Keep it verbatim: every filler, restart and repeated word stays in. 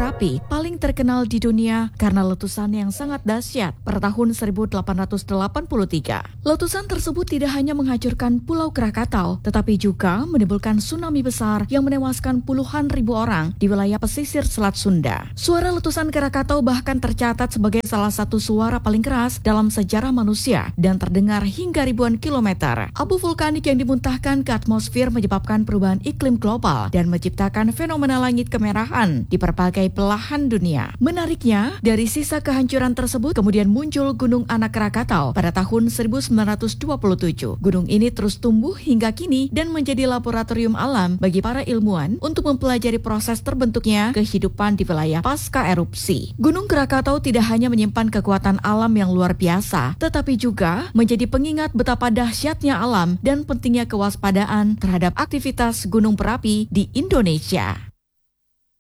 Merapi paling terkenal di dunia karena letusan yang sangat dahsyat pada tahun seribu delapan ratus delapan puluh tiga. Letusan tersebut tidak hanya menghancurkan Pulau Krakatau, tetapi juga menimbulkan tsunami besar yang menewaskan puluhan ribu orang di wilayah pesisir Selat Sunda. Suara letusan Krakatau bahkan tercatat sebagai salah satu suara paling keras dalam sejarah manusia dan terdengar hingga ribuan kilometer. Abu vulkanik yang dimuntahkan ke atmosfer menyebabkan perubahan iklim global dan menciptakan fenomena langit kemerahan di berbagai belahan dunia. Menariknya, dari sisa kehancuran tersebut kemudian muncul Gunung Anak Krakatau pada tahun seribu sembilan ratus dua puluh tujuh. Gunung ini terus tumbuh hingga kini dan menjadi laboratorium alam bagi para ilmuwan untuk mempelajari proses terbentuknya kehidupan di wilayah pasca erupsi. Gunung Krakatau tidak hanya menyimpan kekuatan alam yang luar biasa, tetapi juga menjadi pengingat betapa dahsyatnya alam dan pentingnya kewaspadaan terhadap aktivitas gunung berapi di Indonesia.